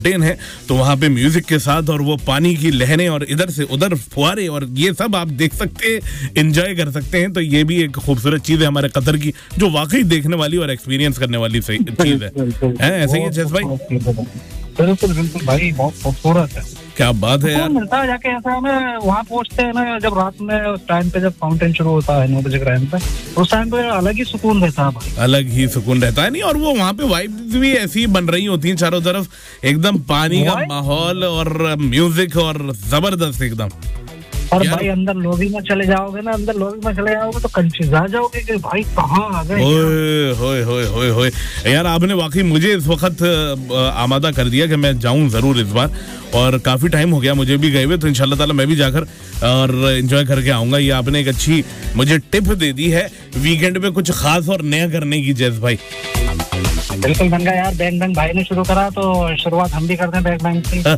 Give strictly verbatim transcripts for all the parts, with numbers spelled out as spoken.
Mountain है, तो वहाँ पे म्यूजिक के साथ और वो पानी की लहरें और इधर से उधर फुहारे और ये सब आप देख सकते हैं, एंजॉय कर सकते हैं। तो ये भी एक खूबसूरत चीज है हमारे कतर की, जो वाकई देखने वाली और एक्सपीरियंस करने वाली चीज है, है ऐसे ही जैस भाई? बिल्कुल बिल्कुल भाई, बहुत खूबसूरत है। क्या बात है यार, मिलता है जाके ऐसा हमें वहाँ पहुँचते हैं ना, जब रात में उस टाइम पे जब फाउंटेन शुरू होता है नौ बजे के टाइम पे, उस टाइम पे अलग ही सुकून रहता है भाई, अलग ही सुकून रहता है। नहीं, और वो वहाँ पे वाइब्स भी ऐसी बन रही होती हैं चारों तरफ, एकदम पानी का माहौल और म्यूजिक और जबरदस्त एकदम। और भाई अंदर लॉबी में चले जाओगे ना, अंदर लॉबी में चले जाओगे तो कंफ्यूज आ जाओगे कि भाई कहाँ आ गए। ओए होए होए होए होए यार, आपने वाकई मुझे इस वक्त आमादा कर दिया कि मैं जाऊं जरूर इस बार, और काफी टाइम हो गया मुझे भी गए हुए, तो इंशाल्लाह ताला मैं भी जाकर और एंजॉय करके आऊंगा। ये आपने एक अच्छी मुझे टिप दे दी है वीकेंड में कुछ खास और नया करने की, जैस भाई। बिल्कुल बन गया यार, बैंग बैंग भाई ने शुरू करा तो शुरुआत हम भी करते हैं बैंग बैंग से।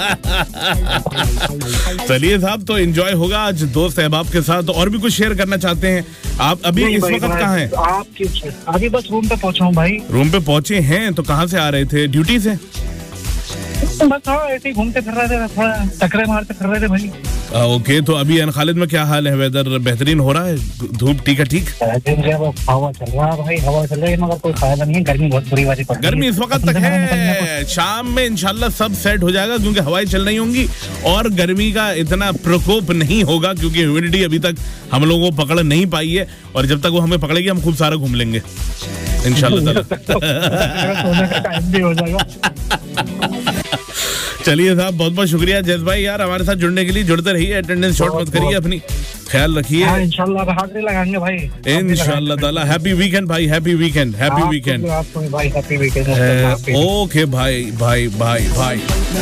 चलिए साहब, तो एंजॉय होगा आज दोस्त अहबाब के साथ। और भी कुछ शेयर करना चाहते हैं आप? अभी इस वक्त कहाँ हैं आप? अभी बस रूम पे पहुंचा हूँ भाई। रूम पे पहुंचे हैं, तो कहाँ से आ रहे थे? ड्यूटी से? बस हाँ, ऐसे ही घूमते फिर रहे थे, थोड़ा टकरे मारते फिर रहे थे भाई। आ, ओके, तो अभी अन खालिद में क्या हाल है? वेदर बेहतरीन हो रहा है? धूप ठीक है? ठीक, हवा चल रहा है भाई, हवा चल रही है, मगर कोई फायदा नहीं है, गर्मी बहुत बुरी वाली पड़ रही है। गर्मी इस वक्त तक है, शाम में इंशाल्लाह सब सेट हो जाएगा, क्योंकि हवाएं चल रही होंगी और गर्मी का इतना प्रकोप नहीं होगा, क्योंकि ह्यूमिडिटी अभी तक हम लोगों को पकड़ नहीं पाई है, और जब तक वो हमें पकड़ेगी हम खूब सारा घूम लेंगे इंशाल्लाह। चलिए साहब, बहुत बहुत शुक्रिया जैस भाई यार हमारे साथ जुड़ने के लिए। जुड़ते रहिए, अटेंडेंस शॉर्ट मत करिए, अपनी ख्याल रखिए। हाँ, इंशाल्लाह हाजिरी लगाएंगे भाई, इंशाल्लाह ताला। हैप्पी वीकेंड भाई, हैप्पी वीकेंड, हैप्पी वीकेंड भाई, हैप्पी वीकेंड। ओके भाई भाई भाई भाई।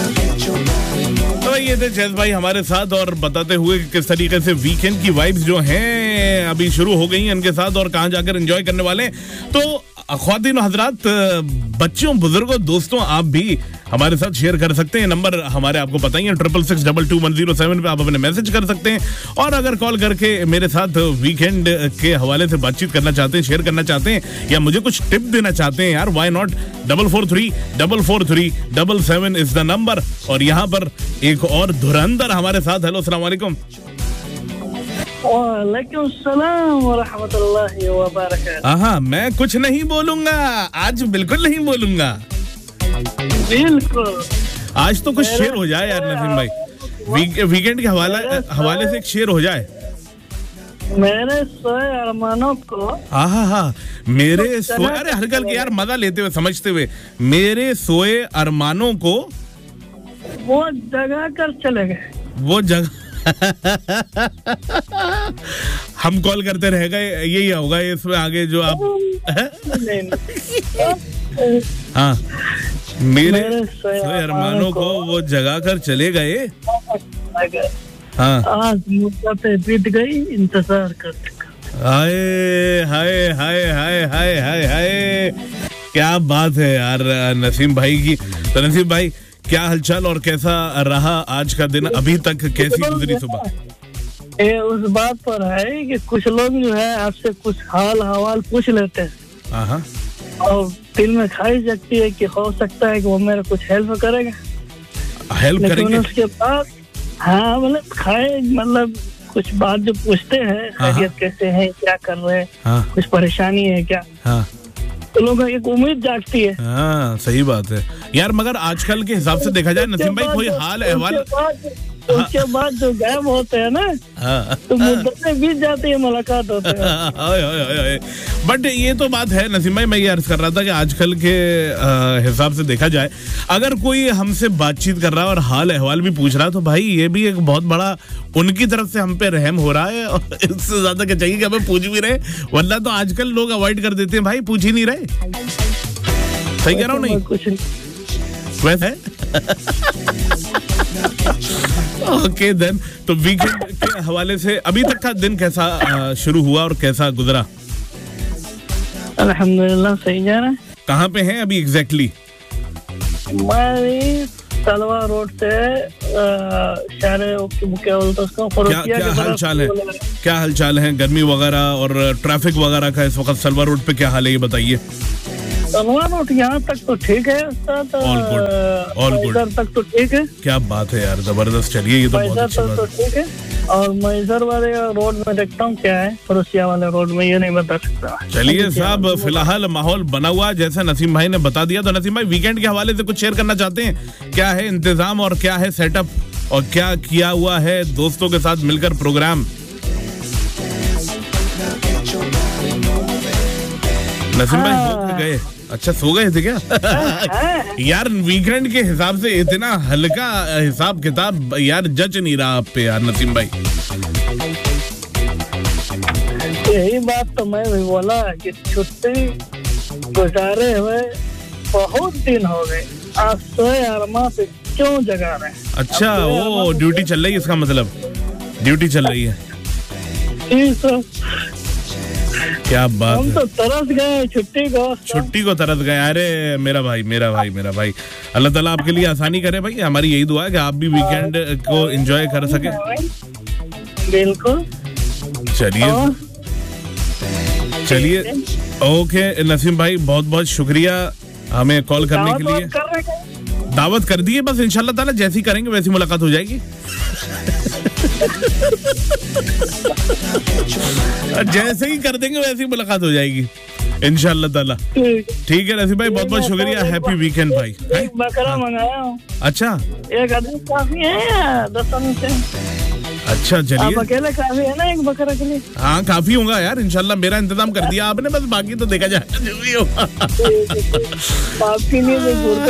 तो ये थे जैस भाई हमारे साथ, और बताते हुए किस तरीके से वीकेंड की वाइब्स जो हैं अभी शुरू हो गई हैं इनके साथ, और कहाँ जाकर एंजॉय करने वाले हैं। तो ख्वातीन हजरात, बच्चों, बुजुर्गों, दोस्तों, आप भी हमारे साथ शेयर कर सकते हैं। नंबर हमारे आपको पता ही है, triple six double two one zero seven पे आप अपने मैसेज कर सकते हैं, और अगर कॉल करके मेरे साथ वीकेंड के हवाले से बातचीत करना चाहते हैं, शेयर करना चाहते हैं, या मुझे कुछ टिप देना चाहते हैं यार, why not. Double four three double four three double seven is the number. और यहाँ पर एक और धुरंधर हमारे साथ। हेलो, अस्सलाम वालेकुम। वालेकुम सलाम व रहमतुल्लाहि व बरकातहू। हाँ, मैं कुछ नहीं बोलूंगा आज, बिल्कुल नहीं बोलूंगा। बिल्कुल, आज तो कुछ शेयर हो जाए यार नसीम भाई, वीक, वीकेंड के हवाले हवाले से एक शेयर हो जाए। मेरे सोए अरमानों को, हाँ हाँ हाँ मेरे सोए, अरे हल्का के यार मजा लेते हुए समझते हुए, मेरे सोए अरमानों को वो जगा कर चले गए, वो जगह हम कॉल करते रह गए, यही होगा इसमें आगे जो आप। हाँ, मेरे सोए अरमानों को वो जगा कर चले गए। हाँ, आज मुद्दतें बीत गई इंतजार करते। हाय हाय हाय हाय हाय हाय हाय, क्या बात है यार नसीम भाई की। तो नसीम भाई, क्या हालचाल और कैसा रहा आज का दिन? अभी तक कैसी गुजरी सुबह? ये उस बात पर है कि कुछ लोग जो है आपसे कुछ हाल हवाल पूछ लेते हैं, हाँ, और दिल में ख्वाहिश जगती है कि हो सकता है कि वो मेरा कुछ हेल्प करेगा, हेल्प करेंगे उसके बाद हाँ मतलब खाए मतलब कुछ बात जो पूछते हैं, खैरियत कैसे है, क्या कर रहे हैं, हाँ, कुछ परेशानी है क्या, हाँ, तो लोगों को एक उम्मीद जागती है। हाँ, सही बात है यार, मगर आजकल के हिसाब से देखा जाए नसीम भाई, कोई हाल अहवाल उसके बाद जो गायब होते हैं ना, तो मुद्दतें बीत जाती है, मुलाकात होते हैं। बट ये तो बात है नसीम भाई, मैं ये अर्ज कर रहा था कि आजकल के हिसाब से देखा जाए, अगर कोई हमसे बातचीत कर रहा है और हाल अहवाल भी पूछ रहा है, तो भाई ये भी एक बहुत बड़ा उनकी तरफ से हम पे रहम हो रहा है, और इससे ज्यादा क्या चाहिए कि हमें पूछ भी रहे, वरना तो आजकल लोग अवॉइड कर देते हैं भाई, पूछ ही नहीं रहे। सही कह रहा हूँ? नहीं कुछ वैसे ओके देन, तो वीकेंड के हवाले से अभी तक का दिन कैसा शुरू हुआ और कैसा गुजरा? अल्हम्दुलिल्लाह सही जा रहा है। कहाँ पे हैं अभी एग्जैक्टली? मैं तलवा रोड से क्या क्या हालचाल है, क्या हालचाल है? गर्मी वगैरह और ट्रैफिक वगैरह का इस वक्त सलवा रोड पे क्या हाल है, ये बताइए। तलवार रोड यहाँ तक तो ठीक है, ऑल गुड, ऑल गुड तक तो ठीक है। क्या बात है यार, जबरदस्त। चलिए ये तो बहुत अच्छी बात है, तो ठीक है। और मैसर वाले रोड में देखता हूँ क्या है, पड़ोसिया वाले रोड में ये नहीं बता सकता। चलिए साहब, फिलहाल माहौल बना हुआ जैसा नसीम भाई ने बता दिया। तो नसीम भाई वीकेंड के हवाले से कुछ शेयर करना चाहते हैं? क्या है इंतजाम और क्या है सेटअप और क्या किया हुआ है दोस्तों के साथ मिलकर प्रोग्राम? नसीम भाई सो गए? अच्छा सो गए थे क्या? यार वीकेंड के हिसाब से इतना हल्का हिसाब किताब यार जच नहीं रहा आप पे यार नसीम भाई। यही बात तो मैं भी बोला कि छुट्टी गुजारे हुए बहुत दिन हो गए, आज सोए आराम पे क्यों जगा रहे हैं? अच्छा वो ड्यूटी चल रही है, इसका मतलब ड्यूटी चल रही है। क्या बात हम तो तरस गए छुट्टी को, छुट्टी को तरस गए। अरे मेरा भाई मेरा भाई मेरा भाई, अल्लाह ताला आपके लिए आसानी करे भाई। हमारी यही दुआ है कि आप भी वीकेंड को एंजॉय कर सके। बिल्कुल। चलिए चलिए ओके नसीम भाई, बहुत बहुत शुक्रिया हमें कॉल करने के लिए। दावत कर दिए, बस इंशाल्लाह ताला जैसी करेंगे वैसी मुलाकात हो जाएगी। जैसे ही कर देंगे वैसी मुलाकात हो जाएगी इंशाल्लाह ताला। ठीक है नसीम भाई, बहुत बहुत शुक्रिया। हैप्पी वीकेंड भाई। एक बकरा मंगाया हूँ। अच्छा, एक आदमी काफी है दस से। अच्छा चलिए, आप अकेले काफी है ना एक बकरा के लिए? हाँ काफी होगा यार, इंशाल्लाह मेरा इंतजाम कर दिया आपने, बस बाकी तो देखा जाएगा जो भी होगा। आपके लिए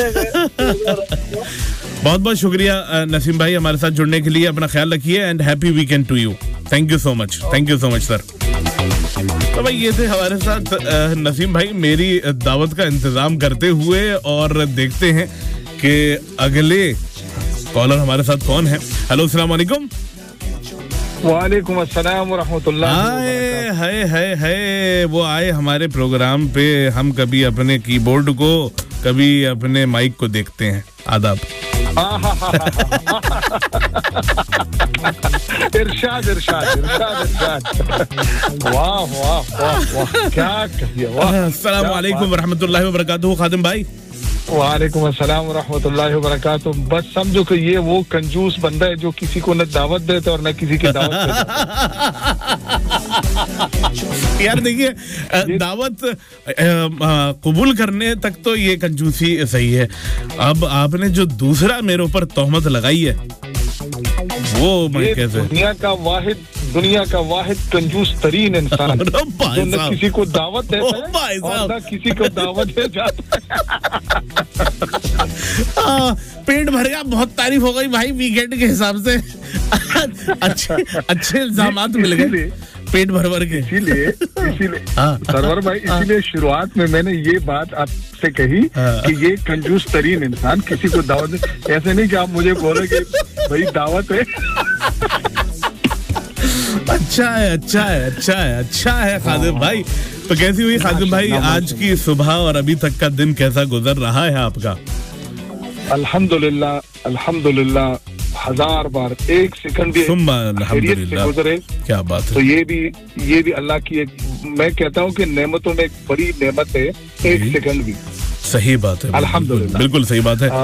बहुत बहुत शुक्रिया नसीम भाई हमारे साथ जुड़ने के लिए। अपना ख्याल रखिए and happy weekend to you. Thank you so much, thank you so much sir. तो भाई ये थे हमारे साथ नसीम भाई मेरी दावत का इंतजाम करते हुए, और देखते हैं कि अगले कॉलर हमारे साथ कौन है। हेलो अस्सलाम वालेकुम। वालेकुम अस्सलाम वरहमतुल्लाह। हाय हाय हाय हाय, वो आए हमारे प्रोग्राम पे, हम कभी अपने कीबोर्ड को कभी अपने माइक को देखते हैं। आदाब। इरशाद इरशाद इरशाद इरशाद। वाह वाह वाह वाह, क्या कहिए। वाह, अस्सलाम वालेकुम वरहमतुल्लाहि वबरकातुहू खादिम भाई। वालेकुम अस्सलाम वरहमतुल्लाहि वबरकातुहू। बस समझो कि ये वो कंजूस बंदा है जो किसी को न दावत देता और न किसी की दावत देता। यार देखिए, दावत कबूल करने तक तो ये कंजूसी सही है। अब आपने जो दूसरा मेरे ऊपर तोहमत लगाई है वो मैं कैसे? दुनिया का वाहिद दुनिया का वाहिद कंजूस तरीन इंसान जो न किसी को दावत देता है और न किसी को दावत दे जाता है। पेट भर गया, बहुत तारीफ हो गई भाई वीकेंड के हिसाब से। अच्छे अच्छे इल्जामात मिल गए पेट भर भर के। इसीलिए इसीलिए सरवर भाई, इसीलिए शुरुआत में मैंने ये बात आपसे कही कि ये कंजूस तरीन इंसान किसी को दावत, ऐसे नहीं कि आप मुझे बोले कि भाई दावत है। अच्छा है अच्छा है अच्छा है अच्छा है खादिम भाई। तो कैसी हुई खादिम भाई आज की सुबह और अभी तक का दिन कैसा गुजर रहा है आपका? अल्हम्दुलिल्लाह अल्हम्दुलिल्लाह, हजार बार एक सेकंड भी अल्हम्दुलिल्लाह गुजरे। क्या बात है। तो ये भी ये भी अल्लाह की एक, मैं कहता हूँ कि नेमतों में एक बड़ी नेमत है एक सेकंड भी। सही बात है, अल्हम्दुलिल्लाह, बिल्कुल सही बात है।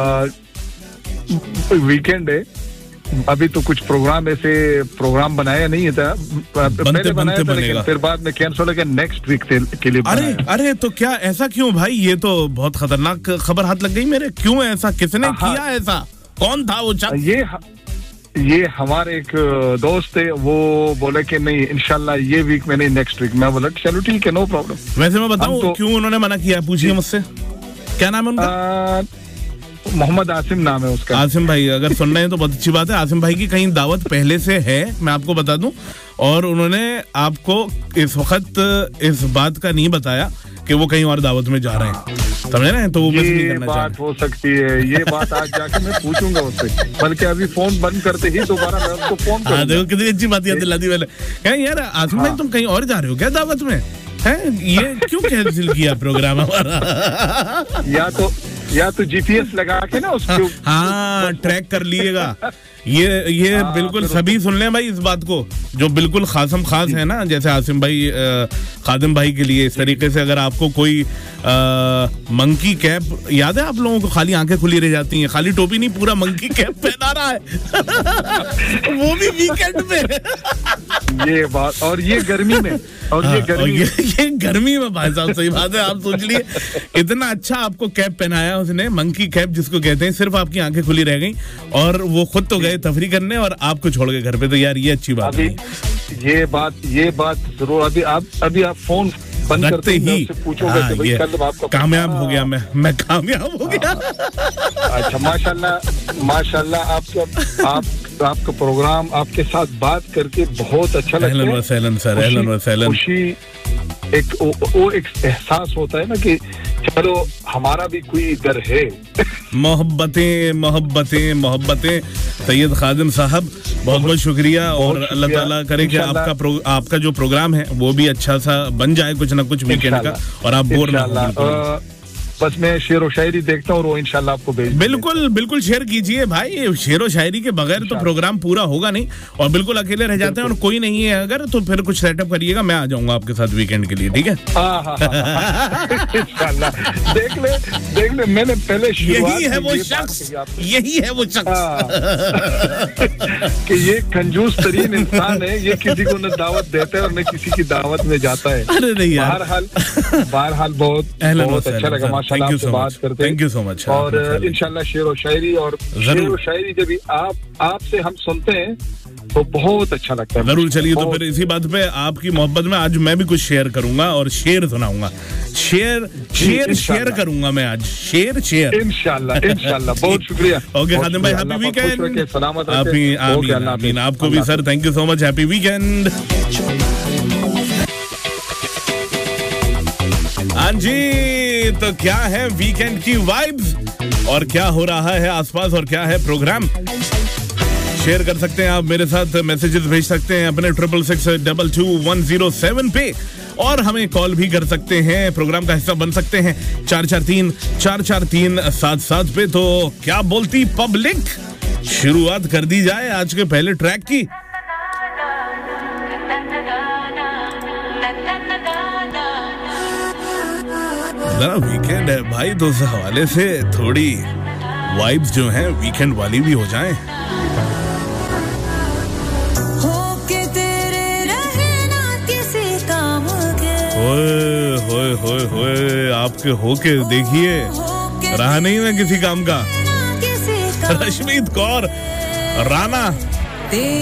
वीकेंड है, अभी तो कुछ प्रोग्राम ऐसे प्रोग्राम बनाया नहीं था, पहले बनाया था लेकिन फिर बाद में कैंसिल हो गया, नेक्स्ट वीक के लिए। अरे अरे तो क्या ऐसा क्यों भाई? ये तो बहुत खतरनाक खबर हाथ लग गई मेरे। क्यों ऐसा, किसने किया ऐसा? कौन था वो? ये ये हमारे एक दोस्त है, वो बोले कि नहीं इंशाल्लाह ये वीक में नहीं नेक्स्ट वीक। मैं बोला चलो ठीक है, नो प्रॉब्लम। वैसे मैं बताऊं तो, क्यों उन्होंने मना किया? पूछिए मुझसे, क्या नाम है उनका? मोहम्मद आसिम नाम है उसका। आसिम भाई अगर सुन रहे हैं तो बहुत अच्छी बात है। आसिम भाई की कहीं दावत पहले से है, मैं आपको बता दूं, और उन्होंने आपको इस वक्त इस बात का नहीं बताया कि वो कहीं और दावत में जा रहे हैं, समझे ना? तो वो बस नहीं करना चाहते। बात हो सकती है, ये बात आज जाके मैं पूछूंगा उससे, बल्कि अभी फोन बंद करते ही दोबारा मैं उसको फोन करूंगा। हाँ देखो कितनी अच्छी बात याद दिला दी मैंने। क्या यार आसिम भाई तुम कहीं और जा रहे हो क्या दावत में? है ये क्यों कैंसिल किया प्रोग्राम हमारा? या तो या तो जीपीएस लगा के ना उसके हाँ ट्रैक कर लिएगा। ये ये हाँ, बिल्कुल सभी सुन लें भाई इस बात को, जो बिल्कुल खासम खास है ना, जैसे आसिम भाई खादिम भाई के लिए इस तरीके से अगर आपको कोई आ, मंकी कैप याद है आप लोगों को, खाली आंखें खुली रह जाती हैं, खाली टोपी नहीं पूरा मंकी कैप पहना रहा है वो भी वीकेंड में ये बात, और ये गर्मी में, और ये गर्मी ये, ये गर्मी में भाई साहब सही बात है। आप सोच लिए इतना अच्छा आपको कैप पहनाया उसने, मंकी कैप जिसको कहते हैं, सिर्फ आपकी आंखें खुली रह गई और वो खुद तो गए तफरी करने और आपको छोड़ के घर पे, तो यार ये अच्छी बात है। ये बात ये बात जरूर अभी आप अभी आप फोन बंद करते ही पूछोगे कि भाई कल आपको कामयाब हो गया, मैं मैं कामयाब हो गया। अच्छा माशाल्लाह माशाल्लाह, आपका आप आपका प्रोग्राम आपके साथ बात करके बहुत अच्छा लगता है। अहलन व सहलन सर, अहलन व सहलन। खुशी एक वो, वो एक एहसास होता है ना कि चलो हमारा भी कोई इधर है। मोहब्बतें मोहब्बतें मोहब्बतें सैयद खादिम साहब, बहुत बहुत शुक्रिया, और अल्लाह ताला करे कि आपका आपका जो प्रोग्राम है वो भी अच्छा सा बन जाए, कुछ ना कुछ वीकेंड का, और आप बोर ना हो। बस मैं शेर व शायरी देखता हूँ और वो इंशाल्लाह आपको भेज बिल्कुल बिल्कुल शेयर कीजिए भाई, शेर व शायरी के बगैर तो प्रोग्राम पूरा होगा नहीं, और बिल्कुल अकेले रह जाते हैं और कोई नहीं है अगर, तो फिर कुछ सेटअप करिएगा, मैं आ जाऊंगा आपके साथ वीकेंड के लिए, ठीक है? इंशाल्लाह। देख ले देख ले मैंने पहले यही है वो शख्स, यही है वो शख्स कि ये कंजूस तरीन इंसान है, ये किसी को न दावत देता है और न किसी की दावत में जाता है। अरे नहीं यार, बहरहाल बहरहाल बहुत बहुत अच्छा लगा माशाल्लाह आपसे बात करते। Thank you so much. और इंशाल्लाह शेर व शायरी और शेर व शायरी जब भी आप आपसे हम सुनते हैं तो बहुत अच्छा लगता है। जरूर, चलिए तो फिर इसी बात पे आपकी मोहब्बत में आज मैं भी कुछ शेयर करूंगा और शेर सुनाऊंगा, शेर शेर शेयर करूंगा मैं आज, शेर शेर इंशाल्लाह इंशाल्लाह। बहुत शुक्रिया। ओके खादिम भाई, हैप्पी वीकेंड। सलामत आमीन, आपको भी sir, thank you so much, happy weekend. हाँ जी, तो क्या है वीकेंड की वाइब्स और क्या हो रहा है आसपास और क्या है प्रोग्राम, शेयर कर सकते हैं आप मेरे साथ, मैसेजेस भेज सकते हैं अपने triple six double two one zero seven पे, और हमें कॉल भी कर सकते हैं, प्रोग्राम का हिस्सा बन सकते हैं चार चार तीन चार चार तीन सात सात पे। तो क्या बोलती पब्लिक, शुरुआत कर दी जाए आज के पहले ट्रैक की। जरा वीकेंड है भाई, तो उस हवाले से थोड़ी वाइब्स जो हैं वीकेंड वाली भी हो जाएं। होए होए होए होए, आपके होके देखिए, रहा नहीं ना किसी काम का। रश्मीत कौर राणा